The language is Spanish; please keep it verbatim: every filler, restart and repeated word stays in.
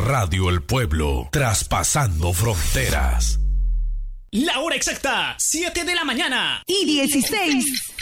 Radio El Pueblo, traspasando fronteras. La hora exacta, siete de la mañana y dieciséis.